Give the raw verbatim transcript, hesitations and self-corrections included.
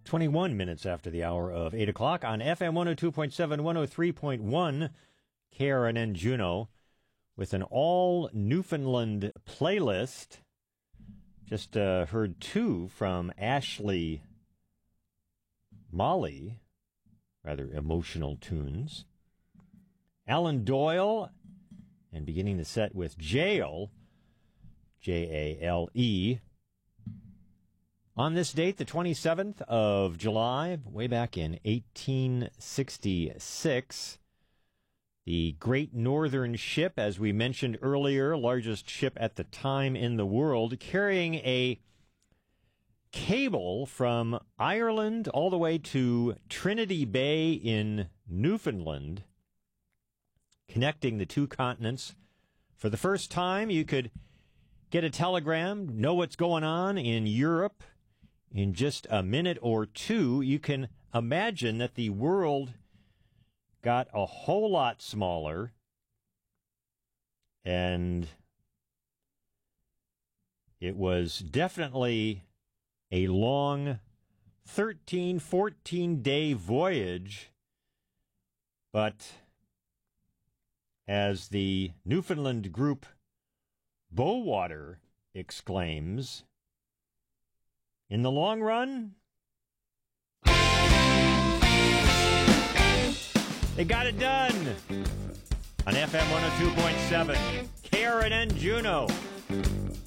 twenty-one minutes after the hour of eight o'clock on F M one oh two point seven, one oh three point one, K R N N Juneau, with an all Newfoundland playlist. Just uh, heard two from Ashley Molly, rather emotional tunes. Alan Doyle, and beginning the set with Jail, J A L E. On this date, the twenty-seventh of July, way back in eighteen sixty-six, the Great Northern Ship, as we mentioned earlier, largest ship at the time in the world, carrying a cable from Ireland all the way to Trinity Bay in Newfoundland, connecting the two continents. For the first time, you could get a telegram, know what's going on in Europe in just a minute or two. You can imagine that the world got a whole lot smaller, and it was definitely a long thirteen, fourteen-day voyage, but as the Newfoundland group Bowater exclaims, in the long run, they got it done on F M one oh two point seven, K R N N Juneau.